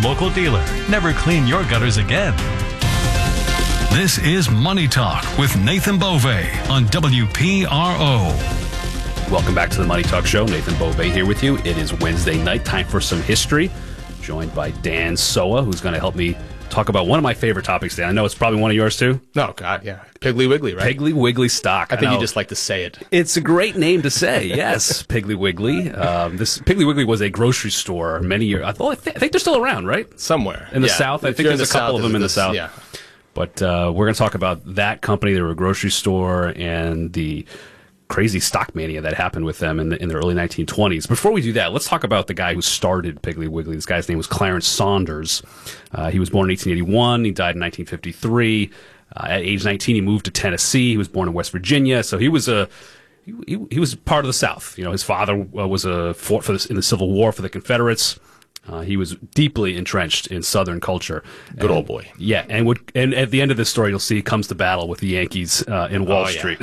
local dealer. Never clean your gutters again. This is Money Talk with Nathan Bove on WPRO. Welcome back to the Money Talk Show. Nathan Bove here with you. It is Wednesday night, time for some history. Joined by Dan Soa, who's going to help me talk about one of my favorite topics, Dan. I know it's probably one of yours, too. No, God, yeah. Piggly Wiggly, right? Piggly Wiggly stock. I think you just like to say it. It's a great name to say, yes, Piggly Wiggly. This Piggly Wiggly was a grocery store many years. I think they're still around, right? Somewhere. In the South? I think there's a couple of them in the South. Yeah. But we're going to talk about that company. They were a grocery store and the crazy stock mania that happened with them in the early 1920s. Before we do that, let's talk about the guy who started Piggly Wiggly. This guy's name was Clarence Saunders. He was born in 1881. He died in 1953. At age 19, he moved to Tennessee. He was born in West Virginia, so he was he was part of the South. You know, his father was fought in the Civil War for the Confederates. He was deeply entrenched in Southern culture. Good old boy. Yeah, and at the end of this story, you'll see he comes to battle with the Yankees in Wall Street.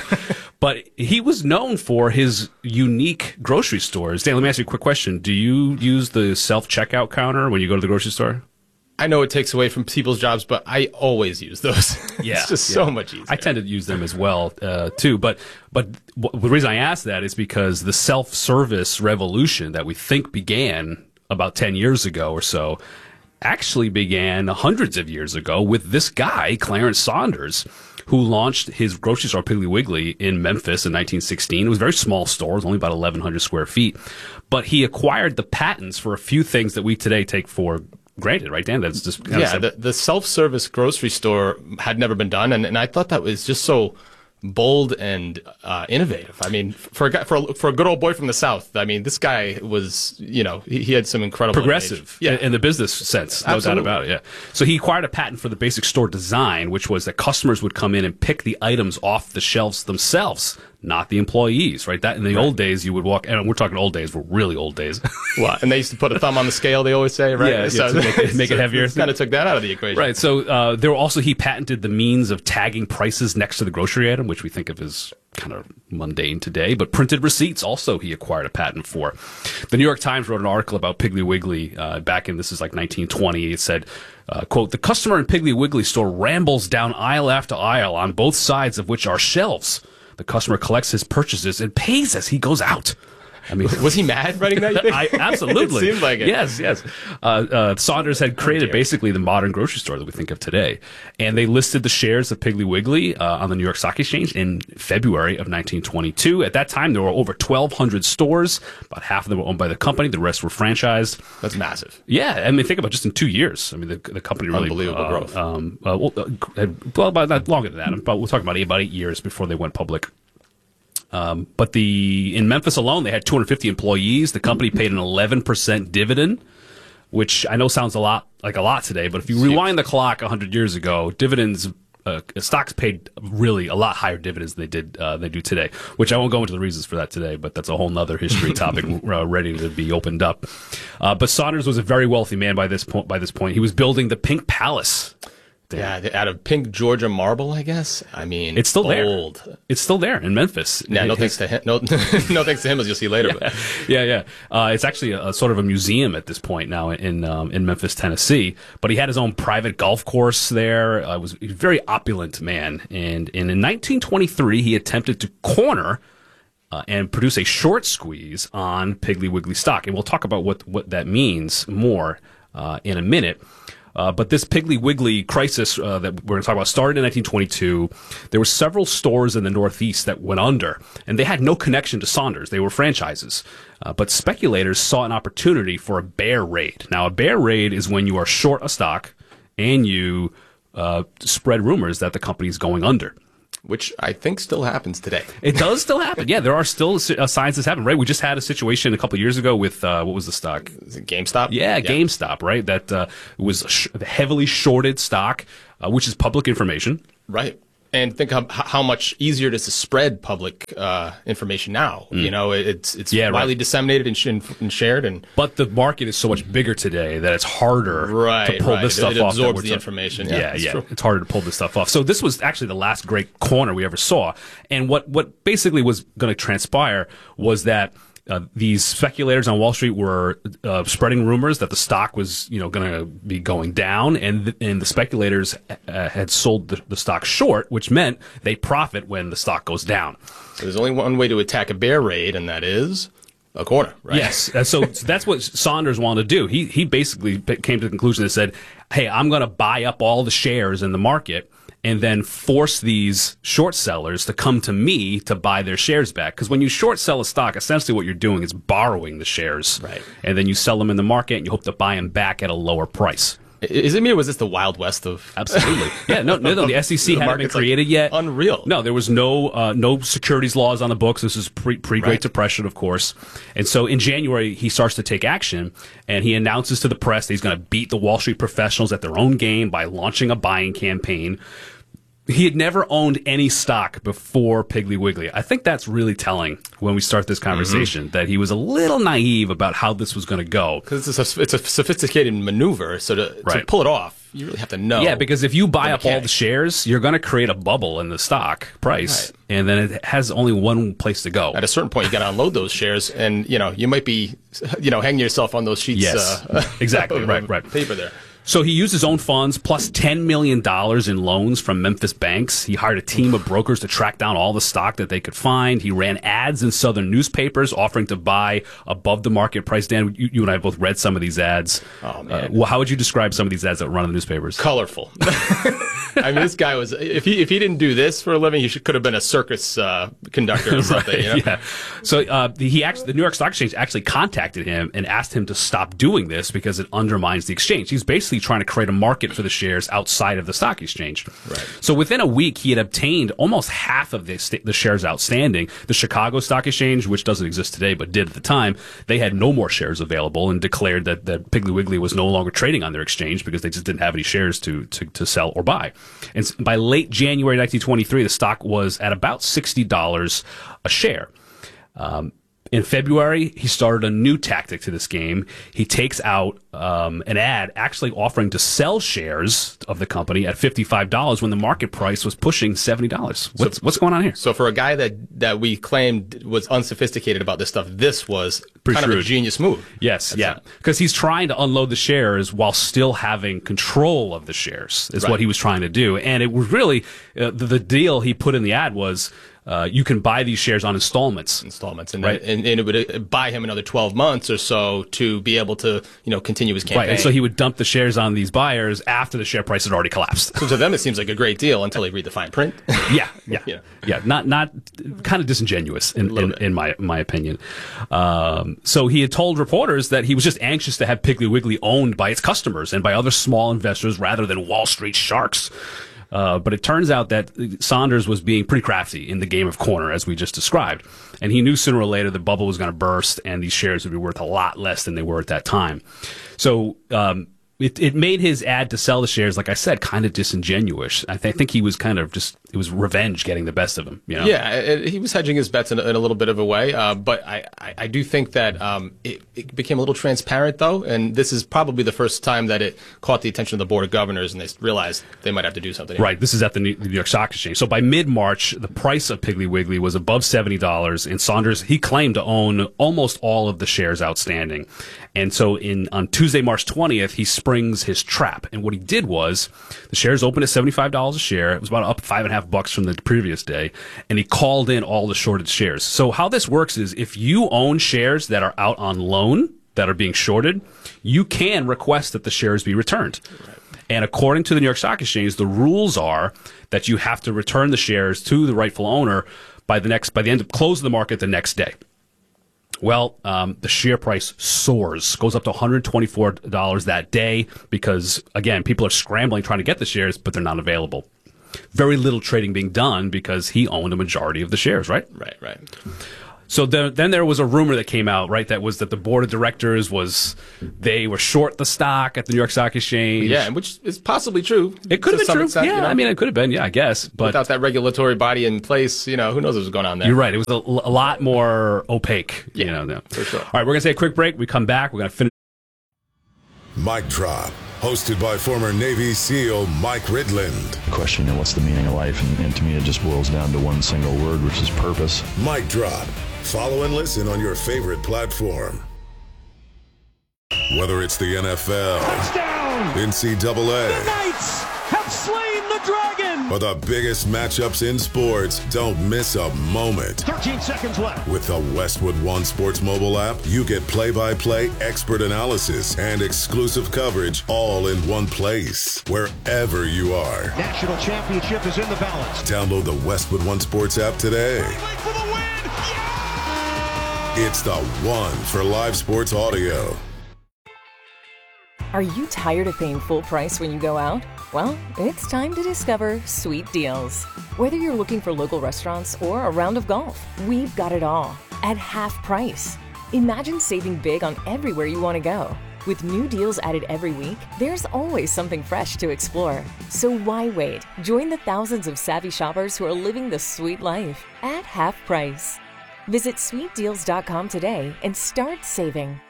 But he was known for his unique grocery stores. Dan, let me ask you a quick question. Do you use the self-checkout counter when you go to the grocery store? I know it takes away from people's jobs, but I always use those. Yeah, it's just so much easier. I tend to use them as well, too. But the reason I ask that is because the self-service revolution that we think began about 10 years ago or so actually began hundreds of years ago with this guy, Clarence Saunders, who launched his grocery store, Piggly Wiggly, in Memphis in 1916. It was a very small store. It was only about 1,100 square feet. But he acquired the patents for a few things that we today take for granted, right, Dan? That's just the self-service grocery store had never been done, and I thought that was just so bold and innovative. I mean, for a good old boy from the South, I mean, this guy was, he had some incredible progressive in the business sense, no doubt about it. Yeah. So he acquired a patent for the basic store design, which was that customers would come in and pick the items off the shelves themselves, not the employees, right? That in the old days, you would walk, and we're talking old days, we're really old days. Well, and they used to put a thumb on the scale, they always say, right? Yeah, so make it heavier. Kind of took that out of the equation. Right, so he patented the means of tagging prices next to the grocery item, which we think of as kind of mundane today, but printed receipts also he acquired a patent for. The New York Times wrote an article about Piggly Wiggly back in, this is like 1920. It said, quote, "The customer in Piggly Wiggly store rambles down aisle after aisle, on both sides of which are shelves. The customer collects his purchases and pays as he goes out." I mean, was he mad writing that? Absolutely. It seemed like it. Yes. Saunders had created basically the modern grocery store that we think of today. And they listed the shares of Piggly Wiggly on the New York Stock Exchange in February of 1922. At that time, there were over 1,200 stores. About half of them were owned by the company. The rest were franchised. That's massive. Yeah. I mean, think about just in 2 years. I mean, the company really... Unbelievable growth. Well, about not longer than that. But we're talking about 8 years before they went public. But in Memphis alone, they had 250 employees. The company paid an 11% dividend, which I know sounds like a lot today. But if you rewind the clock 100 years ago, dividends, stocks paid really a lot higher dividends than they do today. Which I won't go into the reasons for that today, but that's a whole nother history topic ready to be opened up. But Saunders was a very wealthy man by this point. He was building the Pink Palace. Yeah, out of pink Georgia marble, I guess. I mean, it's still bold. there. It's still there in Memphis. Yeah, no thanks to him. No thanks to him, as you'll see later. Yeah. It's actually a sort of a museum at this point now in Memphis, Tennessee. But he had his own private golf course there. Was a very opulent man, and in 1923 he attempted to corner and produce a short squeeze on Piggly Wiggly stock, and we'll talk about what that means more in a minute. But this Piggly Wiggly crisis that we're going to talk about started in 1922. There were several stores in the Northeast that went under, and they had no connection to Saunders. They were franchises. But speculators saw an opportunity for a bear raid. Now, a bear raid is when you are short a stock and you spread rumors that the company is going under. Which I think still happens today. It does still happen. Yeah, there are still signs this happen, right? We just had a situation a couple of years ago with, what was the stock? Is it GameStop? Yeah, GameStop, right? That was heavily shorted stock, which is public information. Right. And think how much easier it is to spread public information now. You know, it's widely disseminated and shared. But the market is so much bigger today that it's harder to pull this stuff off. It absorbs the information. Yeah. It's harder to pull this stuff off. So this was actually the last great corner we ever saw. And what basically was going to transpire was that these speculators on Wall Street were spreading rumors that the stock was, going to be going down, and the speculators had sold the stock short, which meant they profit when the stock goes down. So there's only one way to attack a bear raid, and that is a corner, right? Yes. So that's what Saunders wanted to do. He basically came to the conclusion that said, hey, I'm going to buy up all the shares in the market and then force these short sellers to come to me to buy their shares back. Because when you short sell a stock, essentially what you're doing is borrowing the shares. Right. And then you sell them in the market and you hope to buy them back at a lower price. Is it me, or was this the Wild West of... Absolutely. Yeah, no, the SEC hadn't been created yet. Unreal. No, there was no securities laws on the books. This is pre-Great Depression, of course. And so in January, he starts to take action, and he announces to the press that he's going to beat the Wall Street professionals at their own game by launching a buying campaign. He had never owned any stock before Piggly Wiggly. I think that's really telling when we start this conversation, that he was a little naive about how this was going to go. Because it's a sophisticated maneuver, so to pull it off, you really have to know. Yeah, because if you buy up all the shares, you're going to create a bubble in the stock price, and then it has only one place to go. At a certain point, you got to unload those shares, and you might be hanging yourself on those sheets. Yes, exactly. Right. Paper there. So he used his own funds plus $10 million in loans from Memphis banks. He hired a team of brokers to track down all the stock that they could find. He ran ads in Southern newspapers offering to buy above the market price. Dan, you and I both read some of these ads. Oh, man. How would you describe some of these ads that run in the newspapers? Colorful. I mean, this guy was, if he didn't do this for a living, he could have been a circus conductor or something. Yeah. So the New York Stock Exchange actually contacted him and asked him to stop doing this because it undermines the exchange. He's basically trying to create a market for the shares outside of the stock exchange. Right. So within a week, he had obtained almost half of the shares outstanding. The Chicago Stock Exchange, which doesn't exist today but did at the time, they had no more shares available and declared that Piggly Wiggly was no longer trading on their exchange because they just didn't have any shares to sell or buy. And by late January 1923, the stock was at about $60 a share. In February, he started a new tactic to this game. He takes out an ad actually offering to sell shares of the company at $55 when the market price was pushing $70. What's going on here? So for a guy that we claimed was unsophisticated about this stuff, this was kind of a genius move. Yes, because he's trying to unload the shares while still having control of the shares is what he was trying to do. And it was really the deal he put in the ad was you can buy these shares on installments. And it would buy him another 12 months or so to be able to, continue his campaign. Right, and so he would dump the shares on these buyers after the share price had already collapsed. So to them, it seems like a great deal until they read the fine print. Yeah. Not kind of disingenuous in my opinion. So he had told reporters that he was just anxious to have Piggly Wiggly owned by its customers and by other small investors rather than Wall Street sharks. But it turns out that Saunders was being pretty crafty in the game of corner, as we just described. And he knew sooner or later the bubble was going to burst and these shares would be worth a lot less than they were at that time. So it made his ad to sell the shares, like I said, kind of disingenuous. I think he was kind of it was revenge getting the best of him. Yeah, he was hedging his bets in a little bit of a way. But I do think that it became a little transparent, though. And this is probably the first time that it caught the attention of the Board of Governors and they realized they might have to do something. Right. This is at the New York Stock Exchange. So by mid-March, the price of Piggly Wiggly was above $70. And Saunders, he claimed to own almost all of the shares outstanding. And so on Tuesday, March 20th, he springs his trap. And what he did was the shares opened at $75 a share. It was about up $5.50 from the previous day. And he called in all the shorted shares. So how this works is if you own shares that are out on loan that are being shorted, you can request that the shares be returned. Right. And according to the New York Stock Exchange, the rules are that you have to return the shares to the rightful owner by the end of close of the market the next day. Well, the share price soars, goes up to $124 that day because, again, people are scrambling trying to get the shares, but they're not available. Very little trading being done because he owned a majority of the shares, right? Right. So then there was a rumor that came out, right, that was that the board of directors they were short the stock at the New York Stock Exchange. Yeah, which is possibly true. It could have been true. Extent, I mean, it could have been, I guess. But without that regulatory body in place, who knows what was going on there. You're right. It was a lot more opaque. Yeah, for sure. All right, we're going to take a quick break. We come back. We're going to finish. Mic Drop, hosted by former Navy SEAL Mike Ridland. Question, what's the meaning of life? And to me, it just boils down to one single word, which is purpose. Mic Drop, Follow and listen on your favorite platform. Whether it's the NFL, touchdown! NCAA, The Knights have slain the dragon! or the biggest matchups in sports, don't miss a moment. 13 seconds left. With the Westwood One Sports mobile app, you get play-by-play expert analysis and exclusive coverage all in one place, wherever you are. National championship is in the balance. Download the Westwood One Sports app today. For the win! Yeah! It's the one for live sports audio. Are you tired of paying full price when you go out? Well, it's time to discover Sweet Deals. Whether you're looking for local restaurants or a round of golf, we've got it all at half price. Imagine saving big on everywhere you want to go. With new deals added every week, there's always something fresh to explore. So why wait? Join the thousands of savvy shoppers who are living the sweet life at half price. Visit sweetdeals.com today and start saving.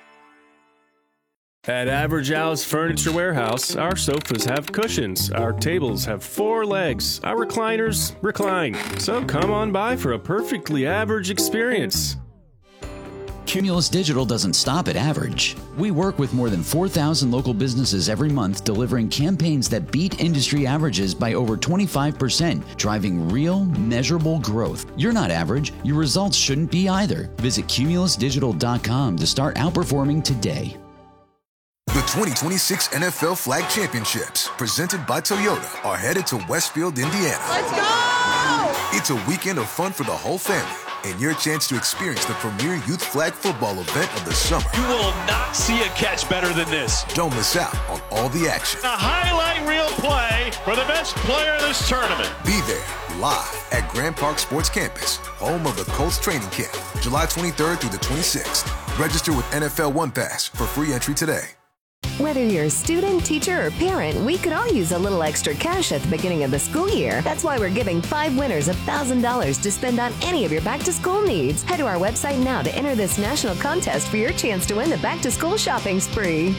At Average Al's Furniture Warehouse, our sofas have cushions, our tables have 4 legs, our recliners recline. So come on by for a perfectly average experience. Cumulus Digital doesn't stop at average. We work with more than 4,000 local businesses every month, delivering campaigns that beat industry averages by over 25%, driving real, measurable growth. You're not average. Your results shouldn't be either. Visit cumulusdigital.com to start outperforming today. The 2026 NFL Flag Championships, presented by Toyota, are headed to Westfield, Indiana. Let's go! It's a weekend of fun for the whole family and your chance to experience the premier youth flag football event of the summer. You will not see a catch better than this. Don't miss out on all the action. A highlight reel play for the best player of this tournament. Be there live at Grand Park Sports Campus, home of the Colts training camp, July 23rd through the 26th. Register with NFL One Pass for free entry today. Whether you're a student, teacher, or parent, we could all use a little extra cash at the beginning of the school year. That's why we're giving 5 winners $1,000 to spend on any of your back-to-school needs. Head to our website now to enter this national contest for your chance to win the back-to-school shopping spree.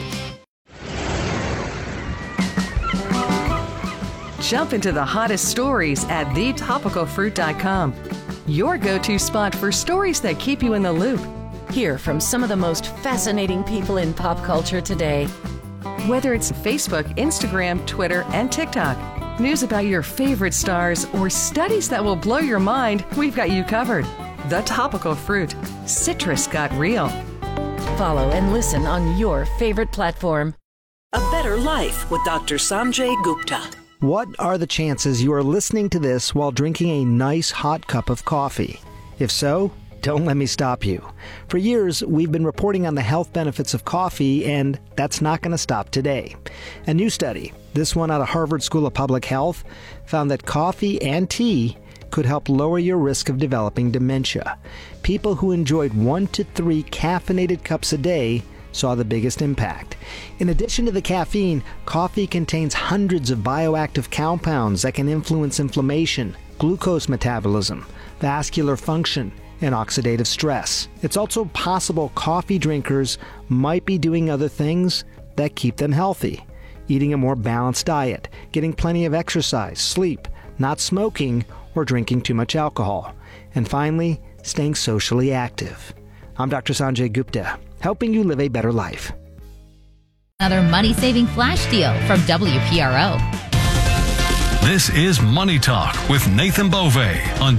Jump into the hottest stories at thetopicalfruit.com. Your go-to spot for stories that keep you in the loop. Hear from some of the most fascinating people in pop culture today. Whether it's Facebook, Instagram, Twitter, and TikTok, news about your favorite stars, or studies that will blow your mind, we've got you covered. The Topical Fruit. Citrus got real. Follow and listen on your favorite platform. A Better Life with Dr. Sanjay Gupta. What are the chances you are listening to this while drinking a nice hot cup of coffee? If so, don't let me stop you. For years, we've been reporting on the health benefits of coffee, and that's not going to stop today. A new study, this one out of Harvard School of Public Health, found that coffee and tea could help lower your risk of developing dementia. People who enjoyed 1 to 3 caffeinated cups a day saw the biggest impact. In addition to the caffeine, coffee contains hundreds of bioactive compounds that can influence inflammation, glucose metabolism, vascular function, and oxidative stress. It's also possible coffee drinkers might be doing other things that keep them healthy. Eating a more balanced diet, getting plenty of exercise, sleep, not smoking, or drinking too much alcohol. And finally, staying socially active. I'm Dr. Sanjay Gupta, helping you live a better life. Another money-saving flash deal from WPRO. This is Money Talk with Nathan Bove on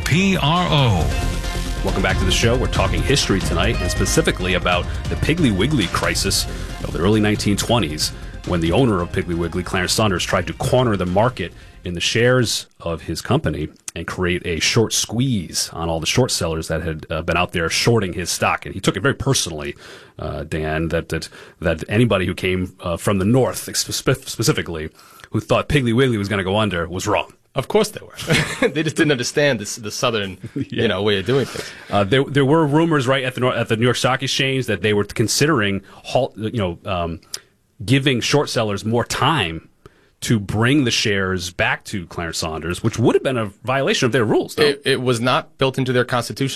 WPRO. Welcome back to the show. We're talking history tonight, and specifically about the Piggly Wiggly crisis of the early 1920s, when the owner of Piggly Wiggly, Clarence Saunders, tried to corner the market in the shares of his company and create a short squeeze on all the short sellers that had been out there shorting his stock. And he took it very personally, Dan, that anybody who came from the north, specifically, who thought Piggly Wiggly was going to go under was wrong. Of course they were. They just didn't understand the southern, way of doing things. There were rumors right at the New York Stock Exchange that they were considering giving short sellers more time to bring the shares back to Clarence Saunders, which would have been a violation of their rules. It was not built into their constitution.